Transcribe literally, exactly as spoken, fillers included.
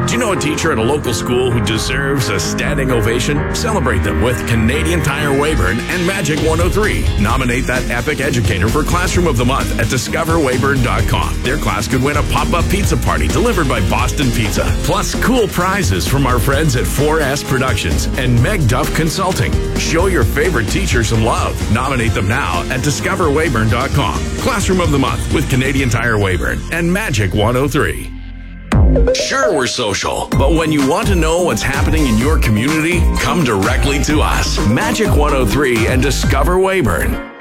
Do you know a teacher at a local school who deserves a standing ovation? Celebrate them with Canadian Tire Weyburn and Magic one oh three. Nominate that epic educator for Classroom of the Month at discover weyburn dot com. Their class could win a pop-up pizza party delivered by Boston Pizza. Plus cool prizes from our friends at four S Productions and Meg Duff Consulting. Show your favorite teacher some love. Nominate them now at discover weyburn dot com. Classroom of the Month with Canadian Tire Weyburn and Magic one oh three. Sure, we're social, but when you want to know what's happening in your community, come directly to us. Magic one oh three and Discover Weyburn.